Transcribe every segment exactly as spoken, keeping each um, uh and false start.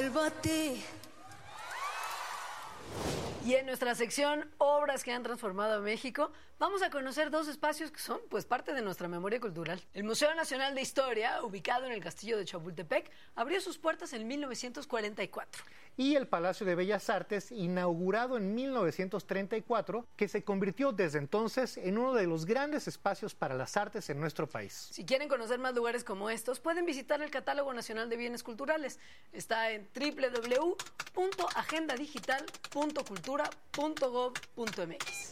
vuelvo a ti. Y en nuestra sección Obras que han transformado a México, vamos a conocer dos espacios que son pues parte de nuestra memoria cultural. El Museo Nacional de Historia, ubicado en el Castillo de Chapultepec, abrió sus puertas en mil novecientos cuarenta y cuatro. Y el Palacio de Bellas Artes, inaugurado en mil novecientos treinta y cuatro, que se convirtió desde entonces en uno de los grandes espacios para las artes en nuestro país. Si quieren conocer más lugares como estos, pueden visitar el Catálogo Nacional de Bienes Culturales. Está en doble u doble u doble u punto agenda digital punto cultura punto gob punto eme equis.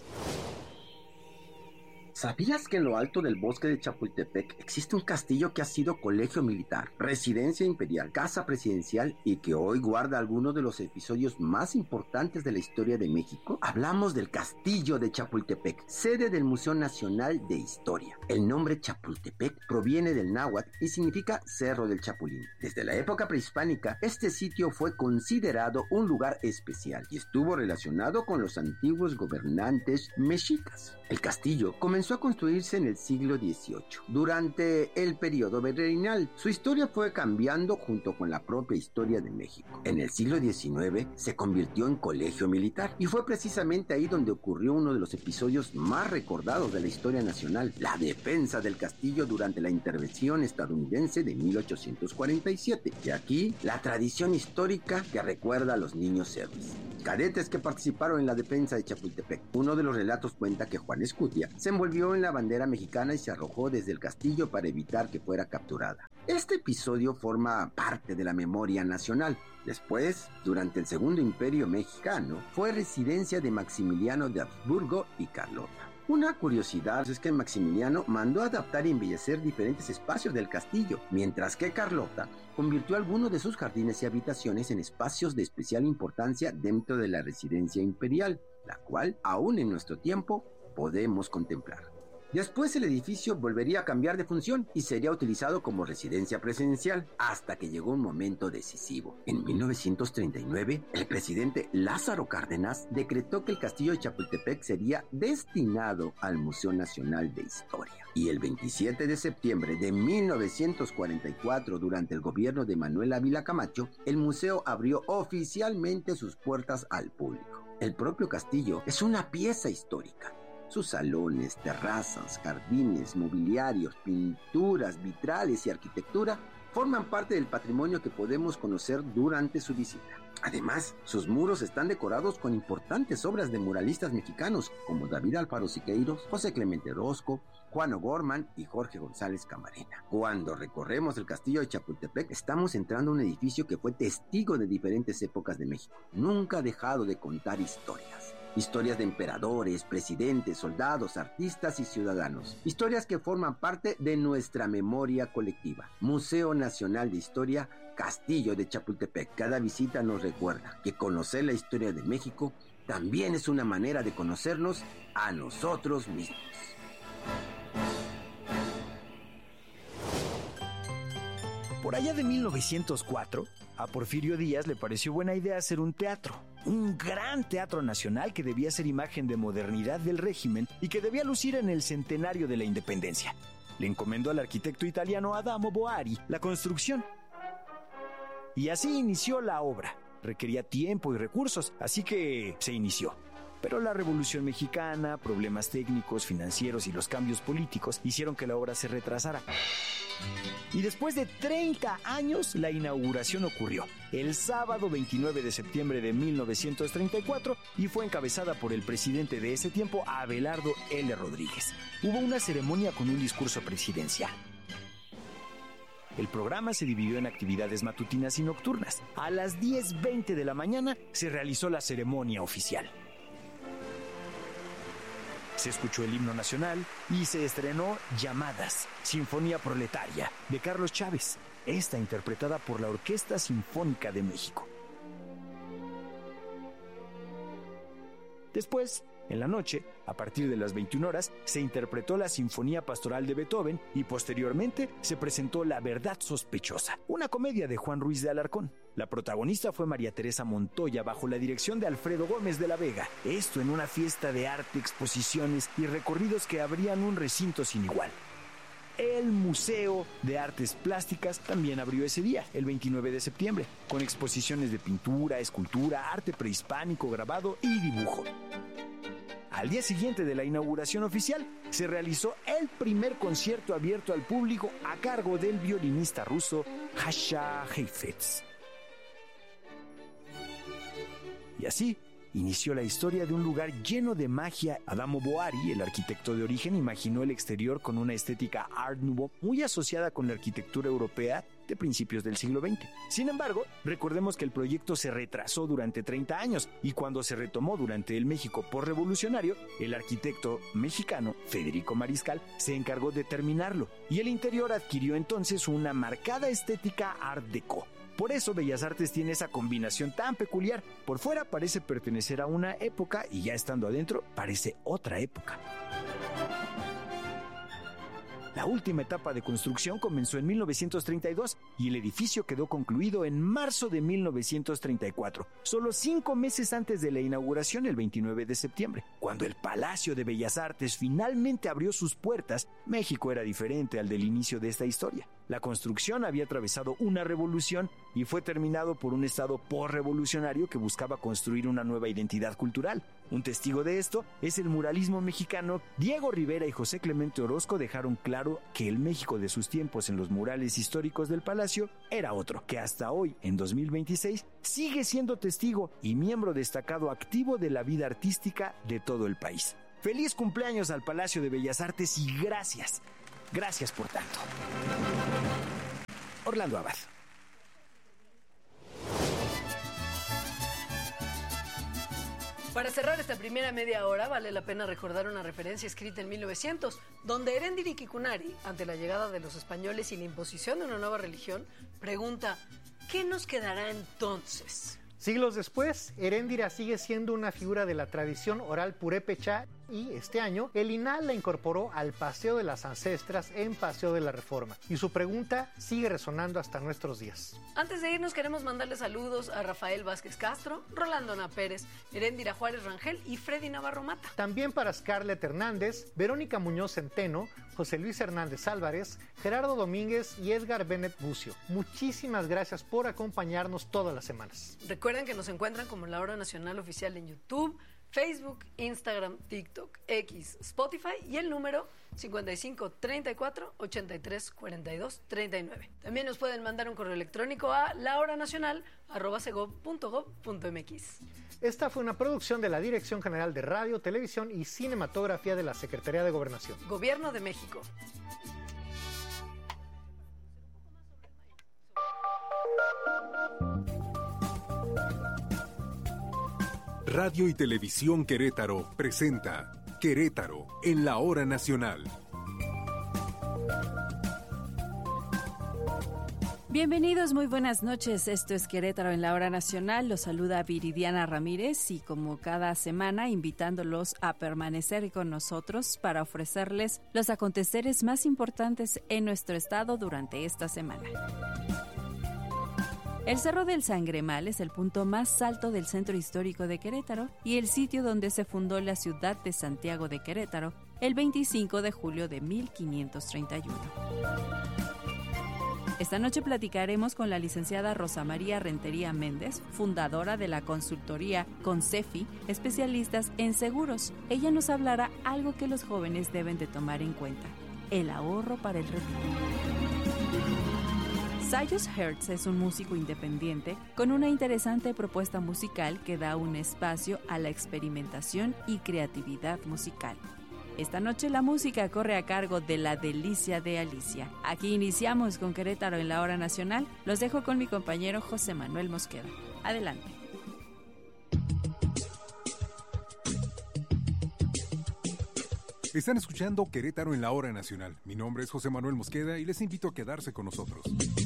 ¿Sabías que en lo alto del bosque de Chapultepec existe un castillo que ha sido colegio militar, residencia imperial, casa presidencial y que hoy guarda algunos de los episodios más importantes de la historia de México? Hablamos del Castillo de Chapultepec, sede del Museo Nacional de Historia. El nombre Chapultepec proviene del náhuatl y significa Cerro del Chapulín. Desde la época prehispánica, este sitio fue considerado un lugar especial y estuvo relacionado con los antiguos gobernantes mexicas. El castillo comenzó a construirse en el siglo dieciocho, durante el periodo virreinal. Su historia fue cambiando junto con la propia historia de México. En el siglo diecinueve se convirtió en colegio militar y fue precisamente ahí donde ocurrió uno de los episodios más recordados de la historia nacional, la defensa del castillo durante la intervención estadounidense de mil ochocientos cuarenta y siete. Y aquí la tradición histórica que recuerda a los niños héroes, cadetes que participaron en la defensa de Chapultepec. Uno de los relatos cuenta que Juan Escutia se envolvió en la bandera mexicana y se arrojó desde el castillo para evitar que fuera capturada. Este episodio forma parte de la memoria nacional. Después, durante el Segundo Imperio Mexicano, fue residencia de Maximiliano de Habsburgo y Carlota. Una curiosidad es que Maximiliano mandó adaptar y embellecer diferentes espacios del castillo, mientras que Carlota convirtió algunos de sus jardines y habitaciones en espacios de especial importancia dentro de la residencia imperial, la cual aún en nuestro tiempo podemos contemplar. Después el edificio volvería a cambiar de función y sería utilizado como residencia presidencial hasta que llegó un momento decisivo. En mil novecientos treinta y nueve, el presidente Lázaro Cárdenas decretó que el castillo de Chapultepec sería destinado al Museo Nacional de Historia. Y el veintisiete de septiembre de mil novecientos cuarenta y cuatro, durante el gobierno de Manuel Ávila Camacho, el museo abrió oficialmente sus puertas al público. El propio castillo es una pieza histórica. Sus salones, terrazas, jardines, mobiliarios, pinturas, vitrales y arquitectura forman parte del patrimonio que podemos conocer durante su visita. Además, sus muros están decorados con importantes obras de muralistas mexicanos como David Alfaro Siqueiros, José Clemente Orozco, Juan O'Gorman y Jorge González Camarena. Cuando recorremos el castillo de Chapultepec, estamos entrando a un edificio que fue testigo de diferentes épocas de México. Nunca ha dejado de contar historias. Historias de emperadores, presidentes, soldados, artistas y ciudadanos. Historias que forman parte de nuestra memoria colectiva. Museo Nacional de Historia, Castillo de Chapultepec. Cada visita nos recuerda que conocer la historia de México también es una manera de conocernos a nosotros mismos. Por allá de mil novecientos cuatro, a Porfirio Díaz le pareció buena idea hacer un teatro, un gran teatro nacional que debía ser imagen de modernidad del régimen y que debía lucir en el centenario de la independencia. Le encomendó al arquitecto italiano Adamo Boari la construcción. Y así inició la obra. Requería tiempo y recursos, así que se inició. Pero la Revolución Mexicana, problemas técnicos, financieros y los cambios políticos hicieron que la obra se retrasara. Y después de treinta años, la inauguración ocurrió el sábado veintinueve de septiembre de mil novecientos treinta y cuatro y fue encabezada por el presidente de ese tiempo, Abelardo L. Rodríguez. Hubo una ceremonia con un discurso presidencial. El programa se dividió en actividades matutinas y nocturnas. A las diez veinte de la mañana se realizó la ceremonia oficial. Se escuchó el himno nacional y se estrenó Llamadas, Sinfonía Proletaria, de Carlos Chávez, esta interpretada por la Orquesta Sinfónica de México. Después, en la noche, a partir de las veintiuna horas, se interpretó la Sinfonía Pastoral de Beethoven y posteriormente se presentó La Verdad Sospechosa, una comedia de Juan Ruiz de Alarcón. La protagonista fue María Teresa Montoya bajo la dirección de Alfredo Gómez de la Vega. Esto en una fiesta de arte, exposiciones y recorridos que abrían un recinto sin igual. el Museo de Artes Plásticas también abrió ese día, el veintinueve de septiembre, con exposiciones de pintura, escultura, arte prehispánico, grabado y dibujo. Al día siguiente de la inauguración oficial, se realizó el primer concierto abierto al público a cargo del violinista ruso Jasha Heifetz. Y así inició la historia de un lugar lleno de magia. Adamo Boari, el arquitecto de origen, imaginó el exterior con una estética Art Nouveau muy asociada con la arquitectura europea de principios del siglo veinte. Sin embargo, recordemos que el proyecto se retrasó durante treinta años y cuando se retomó durante el México posrevolucionario, el arquitecto mexicano Federico Mariscal se encargó de terminarlo y el interior adquirió entonces una marcada estética Art Deco. Por eso Bellas Artes tiene esa combinación tan peculiar. Por fuera parece pertenecer a una época y ya estando adentro parece otra época. La última etapa de construcción comenzó en mil novecientos treinta y dos y el edificio quedó concluido en marzo de mil novecientos treinta y cuatro, solo cinco meses antes de la inauguración el veintinueve de septiembre. Cuando el Palacio de Bellas Artes finalmente abrió sus puertas, México era diferente al del inicio de esta historia. La construcción había atravesado una revolución y fue terminado por un estado posrevolucionario que buscaba construir una nueva identidad cultural. Un testigo de esto es el muralismo mexicano. Diego Rivera y José Clemente Orozco dejaron claro que el México de sus tiempos en los murales históricos del Palacio era otro, que hasta hoy, en dos mil veintiséis, sigue siendo testigo y miembro destacado activo de la vida artística de todo el país. ¡Feliz cumpleaños al Palacio de Bellas Artes y gracias! Gracias por tanto. Orlando Abad. Para cerrar esta primera media hora, vale la pena recordar una referencia escrita en mil novecientos, donde Erendira Kikunari, ante la llegada de los españoles y la imposición de una nueva religión, pregunta: ¿qué nos quedará entonces? Siglos después, Erendira sigue siendo una figura de la tradición oral purépecha y este año el I N A H la incorporó al Paseo de las Ancestras en Paseo de la Reforma y su pregunta sigue resonando hasta nuestros días. Antes de irnos queremos mandarle saludos a Rafael Vázquez Castro, Rolando Ana Pérez, Erendira Juárez Rangel y Freddy Navarro Mata. También para Scarlett Hernández, Verónica Muñoz Centeno, José Luis Hernández Álvarez, Gerardo Domínguez y Edgar Bennett Bucio. Muchísimas gracias por acompañarnos todas las semanas. Recuerden que nos encuentran como La Hora Nacional Oficial en YouTube, Facebook, Instagram, TikTok, X, Spotify y el número cincuenta y cinco, treinta y cuatro, ochenta y tres, cuarenta y dos, treinta y nueve. También nos pueden mandar un correo electrónico a lahoranacional arroba segov punto gov punto mx. Esta fue una producción de la Dirección General de Radio, Televisión y Cinematografía de la Secretaría de Gobernación. Gobierno de México. Radio y Televisión Querétaro presenta Querétaro en la Hora Nacional. Bienvenidos, muy buenas noches. Esto es Querétaro en la Hora Nacional. Los saluda Viridiana Ramírez y como cada semana invitándolos a permanecer con nosotros para ofrecerles los aconteceres más importantes en nuestro estado durante esta semana. El Cerro del Sangremal es el punto más alto del centro histórico de Querétaro y el sitio donde se fundó la ciudad de Santiago de Querétaro el veinticinco de julio de mil quinientos treinta y uno. Esta noche platicaremos con la licenciada Rosa María Rentería Méndez, fundadora de la consultoría Concefi, especialistas en seguros. Ella nos hablará algo que los jóvenes deben de tomar en cuenta: el ahorro para el retiro. Sayus Hertz es un músico independiente con una interesante propuesta musical que da un espacio a la experimentación y creatividad musical. Esta noche la música corre a cargo de La Delicia de Alicia. Aquí iniciamos con Querétaro en la Hora Nacional. Los dejo con mi compañero José Manuel Mosqueda. Adelante. Están escuchando Querétaro en la Hora Nacional. Mi nombre es José Manuel Mosqueda y les invito a quedarse con nosotros.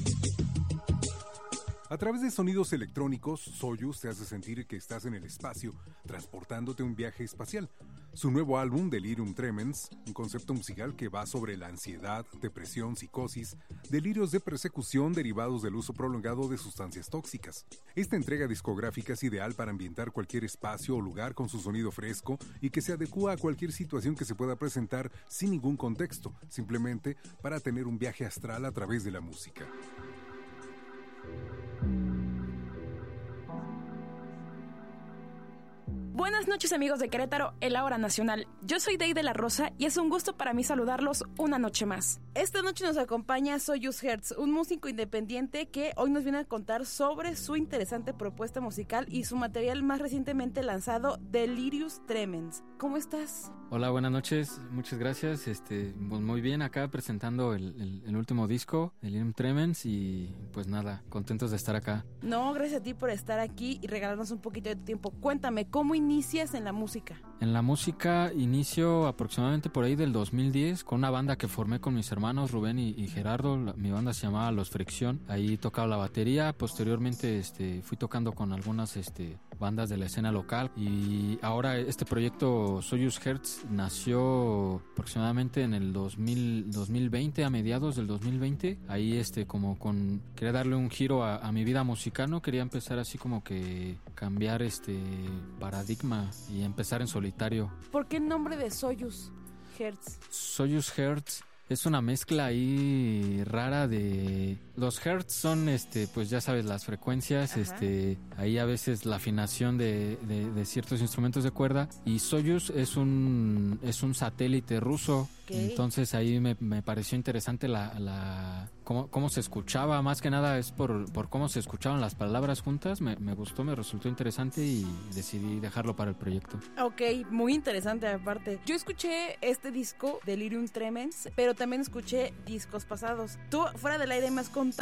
A través de sonidos electrónicos, Soyuz te hace sentir que estás en el espacio, transportándote un viaje espacial. Su nuevo álbum, Delirium Tremens, un concepto musical que va sobre la ansiedad, depresión, psicosis, delirios de persecución derivados del uso prolongado de sustancias tóxicas. Esta entrega discográfica es ideal para ambientar cualquier espacio o lugar con su sonido fresco y que se adecúa a cualquier situación que se pueda presentar sin ningún contexto, simplemente para tener un viaje astral a través de la música. Buenas noches, amigos de Querétaro, en la hora nacional. Yo soy Dey de la Rosa y es un gusto para mí saludarlos una noche más. Esta noche nos acompaña Soyuz Hertz, un músico independiente que hoy nos viene a contar sobre su interesante propuesta musical y su material más recientemente lanzado, Delirium Tremens. ¿Cómo estás? Hola, buenas noches, muchas gracias. Este, pues muy bien, acá presentando el, el, el último disco, Delirium Tremens, y pues nada, contentos de estar acá. No, gracias a ti por estar aquí y regalarnos un poquito de tu tiempo. Cuéntame, ¿cómo inicias en la música? En la música inicio aproximadamente por ahí del dos mil diez con una banda que formé con mis hermanos Rubén y, y Gerardo. La, mi banda se llamaba Los Fricción. Ahí tocaba la batería. Posteriormente este, fui tocando con algunas este, bandas de la escena local. Y ahora este proyecto Soyuz Hertz nació aproximadamente en el dos mil, dos mil veinte, a mediados del dos mil veinte. Ahí este, como con quería darle un giro a, a mi vida musical, ¿no? Quería empezar así como que cambiar este paradigma y empezar en solitario. ¿Por qué el nombre de Soyuz Hertz? Soyuz Hertz es una mezcla ahí rara de... Los hertz son, este, pues ya sabes, las frecuencias, Ajá. este, ahí a veces la afinación de, de, de ciertos instrumentos de cuerda. Y Soyuz es un, es un satélite ruso. Okay. Entonces ahí me, me pareció interesante la, la cómo, cómo se escuchaba. Más que nada es por, por cómo se escuchaban las palabras juntas. Me, me gustó, me resultó interesante y decidí dejarlo para el proyecto. Ok, muy interesante aparte. Yo escuché este disco, Delirium Tremens, pero también escuché discos pasados. Tú, fuera del aire, me has contado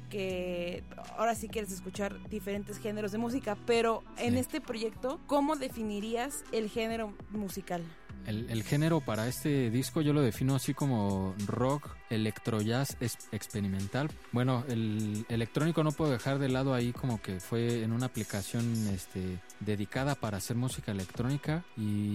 que ahora sí quieres escuchar diferentes géneros de música, pero en sí. este proyecto, ¿cómo definirías el género musical? El, el género para este disco yo lo defino así como rock, electrojazz experimental. Bueno, el electrónico no puedo dejar de lado ahí, como que fue en una aplicación este, dedicada para hacer música electrónica,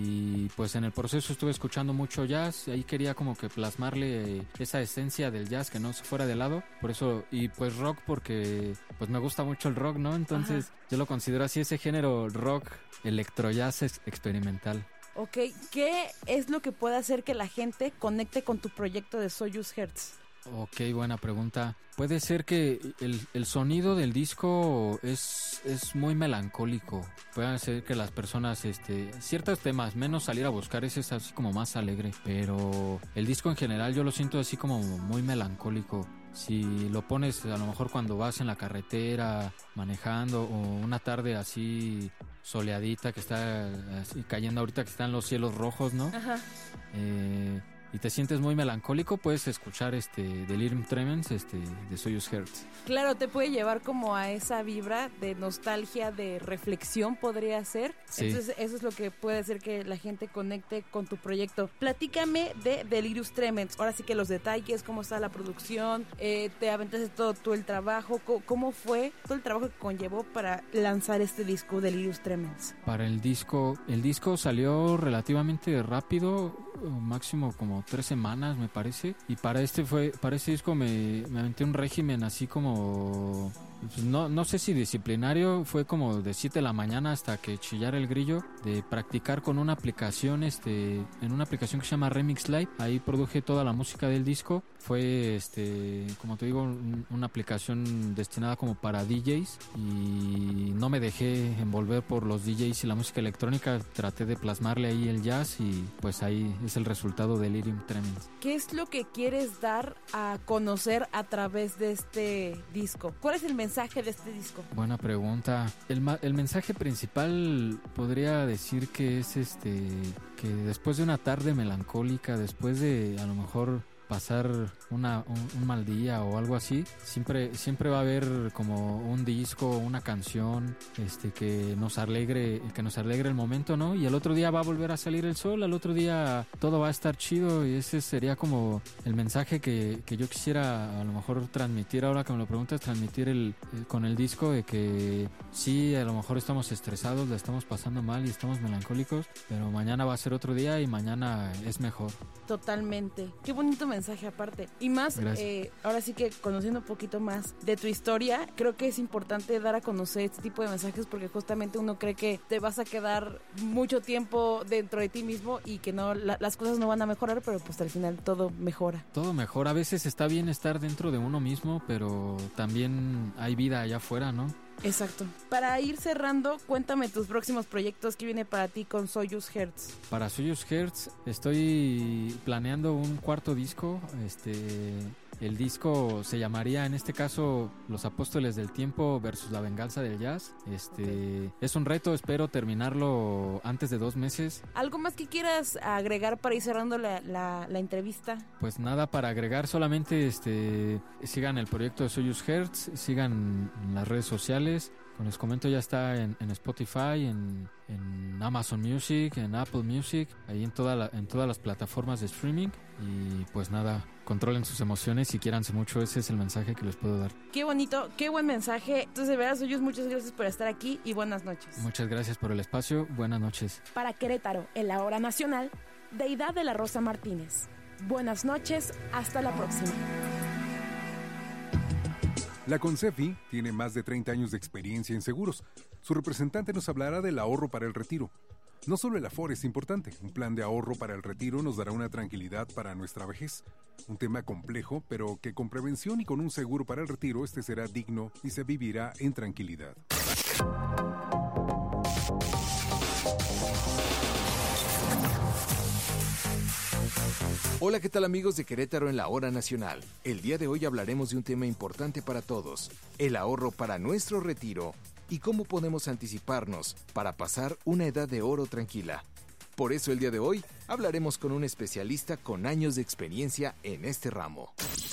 y pues en el proceso estuve escuchando mucho jazz. Ahí quería como que plasmarle esa esencia del jazz, que no se fuera de lado. Por eso, y pues rock porque pues me gusta mucho el rock, ¿no? Entonces Ajá. yo lo considero así, ese género rock, electrojazz experimental. Ok, ¿qué es lo que puede hacer que la gente conecte con tu proyecto de Soyuz Hertz? Ok, buena pregunta. Puede ser que el, el sonido del disco es, es muy melancólico. Puede ser que las personas, este, ciertos temas, menos salir a buscar, ese es así como más alegre. Pero el disco en general yo lo siento así como muy melancólico. Si lo pones a lo mejor cuando vas en la carretera manejando, o una tarde así soleadita que está así cayendo ahorita que están los cielos rojos, ¿no? Ajá. Eh, y te sientes muy melancólico, puedes escuchar este Delirium Tremens este, de Soyuz Hertz. Claro, te puede llevar como a esa vibra de nostalgia, de reflexión, podría ser. Sí. Entonces eso es lo que puede hacer que la gente conecte con tu proyecto. Platícame de Delirium Tremens. Ahora sí que los detalles, cómo está la producción, eh, te aventaste todo, todo el trabajo, ¿cómo, cómo fue todo el trabajo que conllevó para lanzar este disco Delirium Tremens? Para el disco, el disco salió relativamente rápido, máximo como tres semanas me parece, y para este fue para este disco me, me aventé un régimen así como pues no, no sé si disciplinario, fue como de siete de la mañana hasta que chillara el grillo, de practicar con una aplicación, este, en una aplicación que se llama Remix Live. Ahí produje toda la música del disco. Fue, este, como te digo, un, una aplicación destinada como para D Js, y no me dejé envolver por los D Js y la música electrónica. Traté de plasmarle ahí el jazz, y pues ahí es el resultado de Delirium Tremens. ¿Qué es lo que quieres dar a conocer a través de este disco? ¿Cuál es el mensaje mensaje de este disco? Buena pregunta. El, ma- el mensaje principal podría decir que es este que después de una tarde melancólica, después de a lo mejor pasar una, un, un mal día o algo así, siempre, siempre va a haber como un disco, una canción este, que nos alegre, que nos alegre el momento, ¿no? Y el otro día va a volver a salir el sol, al otro día todo va a estar chido y ese sería como el mensaje que, que yo quisiera a lo mejor transmitir ahora que me lo preguntas, transmitir el, el, con el disco de que sí, a lo mejor estamos estresados, la estamos pasando mal y estamos melancólicos, pero mañana va a ser otro día y mañana es mejor. Totalmente. Qué bonito mensaje aparte. Y más, eh, ahora sí que conociendo un poquito más de tu historia, creo que es importante dar a conocer este tipo de mensajes porque justamente uno cree que te vas a quedar mucho tiempo dentro de ti mismo y que no la, las cosas no van a mejorar, pero pues al final todo mejora. Todo mejora. A veces está bien estar dentro de uno mismo, pero también hay vida allá afuera, ¿no? Exacto. Para ir cerrando, cuéntame tus próximos proyectos que viene para ti con Soyuz Hertz. Para Soyuz Hertz estoy planeando un cuarto disco. Este, el disco se llamaría en este caso Los Apóstoles del Tiempo versus la Venganza del Jazz. Este, okay. Es un reto, espero terminarlo antes de dos meses. ¿Algo más que quieras agregar para ir cerrando la, la, la entrevista? Pues nada para agregar, solamente este, sigan el proyecto de Soyuz Hertz, sigan en las redes sociales. Como les comento, ya está en, en Spotify, en, en Amazon Music, en Apple Music, ahí en, toda la, en todas las plataformas de streaming. Y pues nada, controlen sus emociones y quiéranse mucho. Ese es el mensaje que les puedo dar. Qué bonito, qué buen mensaje. Entonces, de verdad, Soyuz, muchas gracias por estar aquí y buenas noches. Muchas gracias por el espacio. Buenas noches. Para Querétaro, en la hora nacional, Deidad de la Rosa Martínez. Buenas noches, hasta la próxima. La CONCEFI tiene más de treinta años de experiencia en seguros. Su representante nos hablará del ahorro para el retiro. No solo el Afore es importante, un plan de ahorro para el retiro nos dará una tranquilidad para nuestra vejez. Un tema complejo, pero que con prevención y con un seguro para el retiro, este será digno y se vivirá en tranquilidad. Hola, ¿qué tal amigos de Querétaro en la Hora Nacional? El día de hoy hablaremos de un tema importante para todos, el ahorro para nuestro retiro y cómo podemos anticiparnos para pasar una edad de oro tranquila. Por eso el día de hoy hablaremos con un especialista con años de experiencia en este ramo.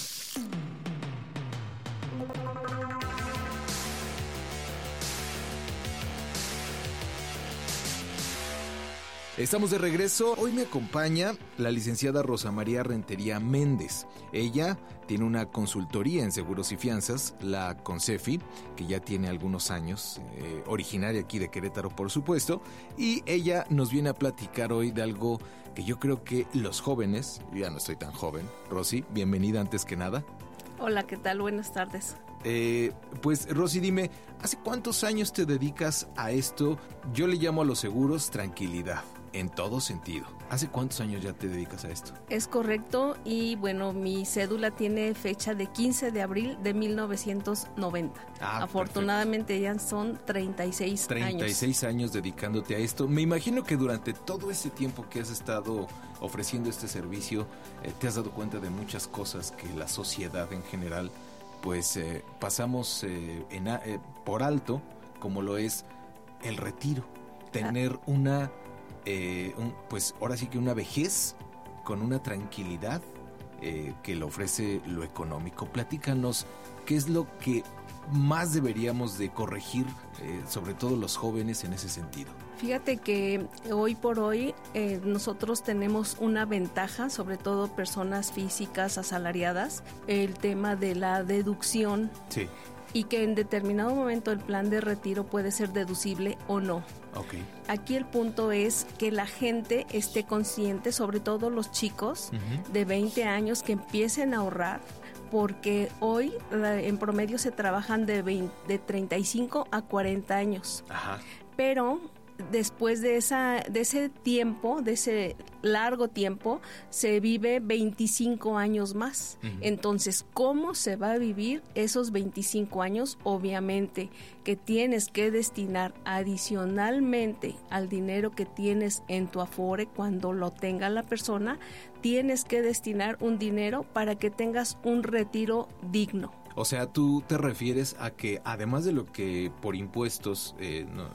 Estamos de regreso. Hoy me acompaña la licenciada Rosa María Rentería Méndez. Ella tiene una consultoría en seguros y fianzas, la CONCEFI, que ya tiene algunos años, eh, originaria aquí de Querétaro, por supuesto, y ella nos viene a platicar hoy de algo que yo creo que los jóvenes, yo ya no estoy tan joven, Rosy, bienvenida antes que nada. Hola, ¿qué tal? Buenas tardes. Eh, pues Rosy, dime, ¿hace cuántos años te dedicas a esto? Yo le llamo a los seguros tranquilidad. En todo sentido. ¿Hace cuántos años ya te dedicas a esto? Es correcto y bueno, mi cédula tiene fecha de quince de abril de mil novecientos noventa. Ah, afortunadamente perfecto. Ya son treinta y seis años. treinta y seis años dedicándote a esto. Me imagino que durante todo ese tiempo que has estado ofreciendo este servicio, eh, te has dado cuenta de muchas cosas que la sociedad en general, pues eh, pasamos eh, en, eh, por alto, como lo es el retiro. Tener ah. una... Eh, un, pues ahora sí que una vejez con una tranquilidad eh, que le ofrece lo económico. Platícanos qué es lo que más deberíamos de corregir, eh, sobre todo los jóvenes en ese sentido. Fíjate que hoy por hoy eh, nosotros tenemos una ventaja, sobre todo personas físicas asalariadas, el tema de la deducción. Sí. Y que en determinado momento el plan de retiro puede ser deducible o no. Okay. Aquí el punto es que la gente esté consciente, sobre todo los chicos uh-huh. de veinte años, que empiecen a ahorrar, porque hoy en promedio se trabajan de, veinte, de treinta y cinco a cuarenta años. Ajá. Pero después de esa de ese tiempo, de ese largo tiempo, se vive veinticinco años más. Uh-huh. Entonces, ¿cómo se va a vivir esos veinticinco años? Obviamente que tienes que destinar adicionalmente al dinero que tienes en tu Afore, cuando lo tenga la persona, tienes que destinar un dinero para que tengas un retiro digno. O sea, tú te refieres a que además de lo que por impuestos eh, no,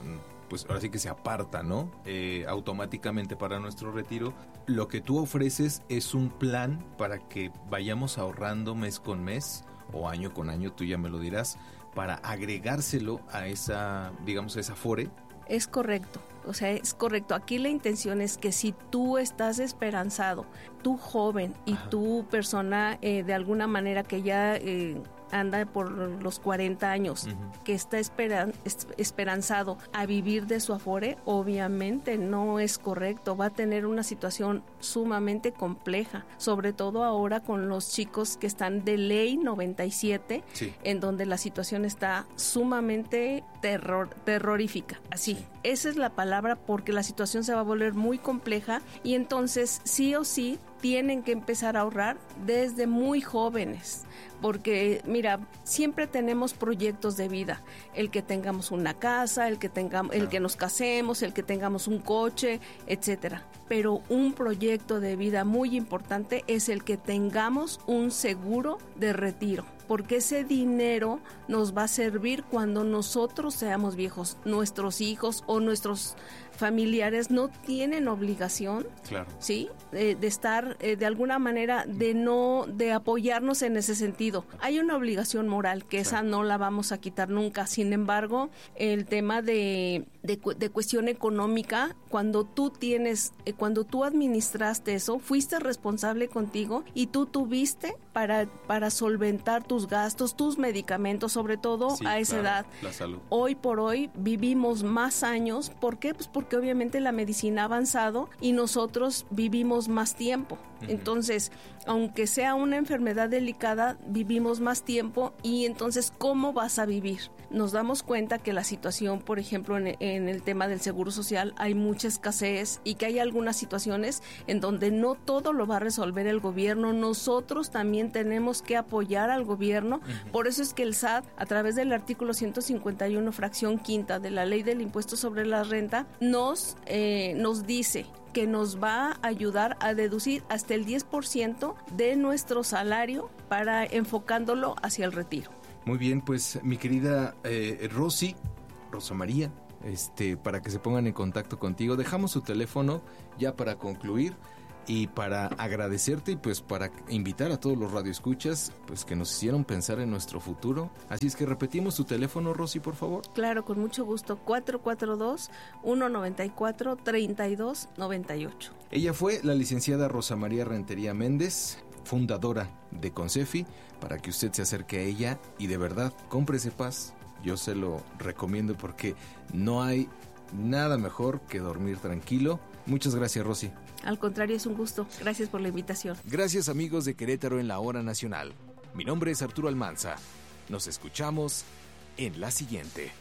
pues ahora sí que se aparta, ¿no? Eh, automáticamente para nuestro retiro. Lo que tú ofreces es un plan para que vayamos ahorrando mes con mes o año con año, tú ya me lo dirás, para agregárselo a esa, digamos, a esa Afore. Es correcto, o sea, es correcto. Aquí la intención es que si tú estás esperanzado, tú joven y Ajá. tú persona eh, de alguna manera que ya eh, anda por los cuarenta años, uh-huh. que está esperan, es, esperanzado a vivir de su Afore, obviamente no es correcto, va a tener una situación sumamente compleja, sobre todo ahora con los chicos que están de ley noventa y siete, sí. en donde la situación está sumamente terror, terrorífica, así, sí. esa es la palabra, porque la situación se va a volver muy compleja y entonces sí o sí tienen que empezar a ahorrar desde muy jóvenes, porque mira, siempre tenemos proyectos de vida, el que tengamos una casa, el que tengamos, el que nos casemos, el que tengamos un coche, etcétera. Pero un proyecto de vida muy importante es el que tengamos un seguro de retiro, porque ese dinero nos va a servir cuando nosotros seamos viejos, nuestros hijos o nuestros familiares no tienen obligación, claro. ¿sí? Eh, de estar eh, de alguna manera de no de apoyarnos en ese sentido. Hay una obligación moral que claro. esa no la vamos a quitar nunca. Sin embargo, el tema de de, de cuestión económica, cuando tú tienes, eh, cuando tú administraste eso, fuiste responsable contigo y tú tuviste para para solventar tus gastos, tus medicamentos, sobre todo sí, a esa claro, edad. La salud. Hoy por hoy vivimos más años. ¿Por qué? Pues porque obviamente la medicina ha avanzado y nosotros vivimos más tiempo. Uh-huh. Entonces, aunque sea una enfermedad delicada, vivimos más tiempo y entonces, ¿cómo vas a vivir? Nos damos cuenta que la situación, por ejemplo, en, en el tema del seguro social hay mucha escasez y que hay algunas situaciones en donde no todo lo va a resolver el gobierno. Nosotros también tenemos que apoyar al gobierno. Uh-huh. Por eso es que el S A T, a través del artículo ciento cincuenta y uno, fracción quinta de la Ley del Impuesto sobre la Renta, nos, eh, nos dice que nos va a ayudar a deducir hasta el diez por ciento de nuestro salario para enfocándolo hacia el retiro. Muy bien, pues mi querida eh, Rosy, Rosa María, este, para que se pongan en contacto contigo, dejamos su teléfono ya para concluir y para agradecerte y pues para invitar a todos los radioescuchas pues que nos hicieron pensar en nuestro futuro. Así es que repetimos tu teléfono, Rosy, por favor. Claro, con mucho gusto, cuatro cuatro dos, uno nueve cuatro, tres dos nueve ocho. Ella fue la licenciada Rosa María Rentería Méndez, fundadora de Concefi, para que usted se acerque a ella y de verdad cómprese paz. Yo se lo recomiendo porque no hay nada mejor que dormir tranquilo. Muchas gracias, Rosy. Al contrario, es un gusto. Gracias por la invitación. Gracias, amigos de Querétaro en la Hora Nacional. Mi nombre es Arturo Almanza. Nos escuchamos en la siguiente.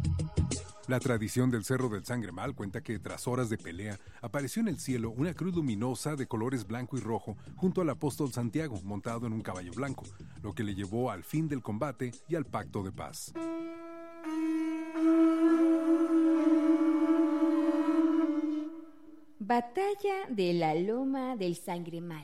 La tradición del Cerro del Sangremal cuenta que tras horas de pelea apareció en el cielo una cruz luminosa de colores blanco y rojo junto al apóstol Santiago montado en un caballo blanco, lo que le llevó al fin del combate y al pacto de paz. Batalla de la Loma del Sangremal.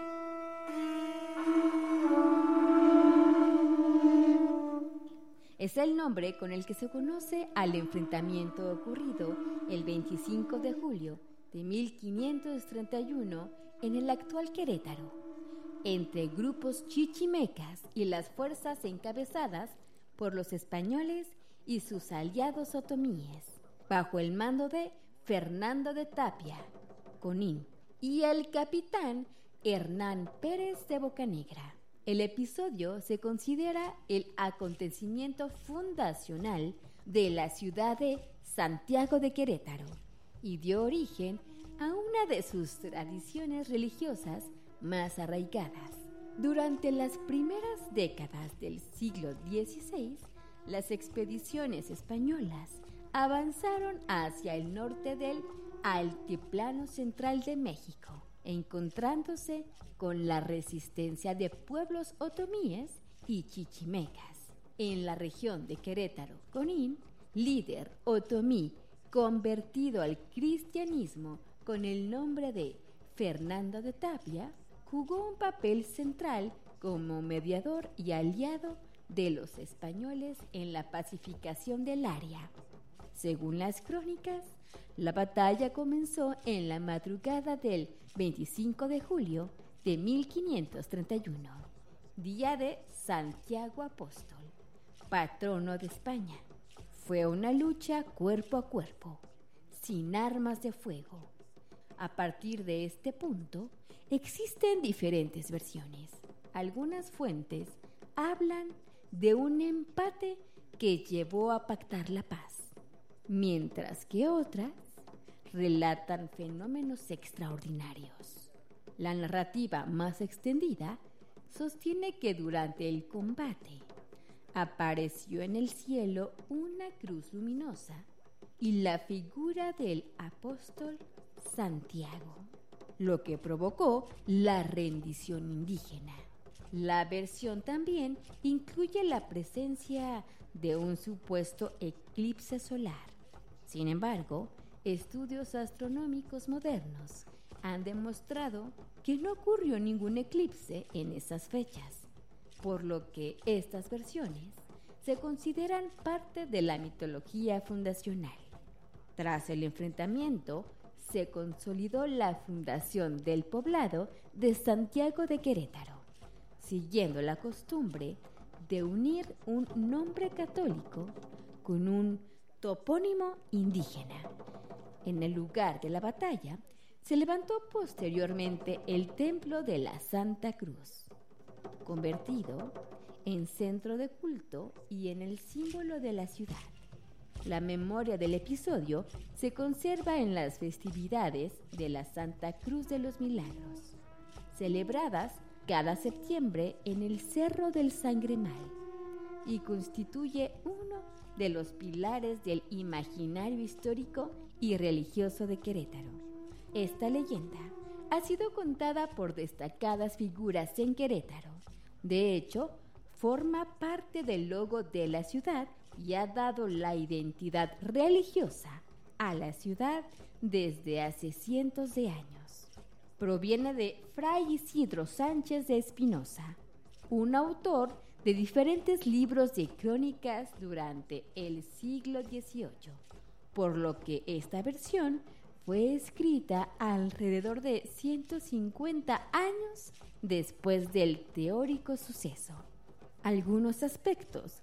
Es el nombre con el que se conoce al enfrentamiento ocurrido el veinticinco de julio de mil quinientos treinta y uno en el actual Querétaro, entre grupos chichimecas y las fuerzas encabezadas por los españoles y sus aliados otomíes, bajo el mando de Fernando de Tapia, Conín, y el capitán Hernán Pérez de Bocanegra. El episodio se considera el acontecimiento fundacional de la ciudad de Santiago de Querétaro y dio origen a una de sus tradiciones religiosas más arraigadas. Durante las primeras décadas del siglo dieciséis, las expediciones españolas avanzaron hacia el norte del Altiplano Central de México, encontrándose con la resistencia de pueblos otomíes y chichimecas. En la región de Querétaro, Conín, líder otomí convertido al cristianismo con el nombre de Fernando de Tapia, jugó un papel central como mediador y aliado de los españoles en la pacificación del área. Según las crónicas, la batalla comenzó en la madrugada del veinticinco de julio de mil quinientos treinta y uno, día de Santiago Apóstol, patrono de España. Fue una lucha cuerpo a cuerpo, sin armas de fuego. A partir de este punto, existen diferentes versiones. Algunas fuentes hablan de un empate que llevó a pactar la paz, mientras que otras relatan fenómenos extraordinarios. La narrativa más extendida sostiene que durante el combate apareció en el cielo una cruz luminosa y la figura del apóstol Santiago, lo que provocó la rendición indígena. La versión también incluye la presencia de un supuesto eclipse solar. Sin embargo, estudios astronómicos modernos han demostrado que no ocurrió ningún eclipse en esas fechas, por lo que estas versiones se consideran parte de la mitología fundacional. Tras el enfrentamiento, se consolidó la fundación del poblado de Santiago de Querétaro, siguiendo la costumbre de unir un nombre católico con un topónimo indígena. En el lugar de la batalla se levantó posteriormente el Templo de la Santa Cruz, convertido en centro de culto y en el símbolo de la ciudad. La memoria del episodio se conserva en las festividades de la Santa Cruz de los Milagros, celebradas cada septiembre en el Cerro del Sangremal, y constituye uno de los pilares del imaginario histórico y religioso de Querétaro. Esta leyenda ha sido contada por destacadas figuras en Querétaro. De hecho, forma parte del logo de la ciudad y ha dado la identidad religiosa a la ciudad desde hace cientos de años. Proviene de Fray Isidro Sánchez de Espinosa, un autor de diferentes libros de crónicas durante el siglo dieciocho, por lo que esta versión fue escrita alrededor de ciento cincuenta años después del teórico suceso. Algunos aspectos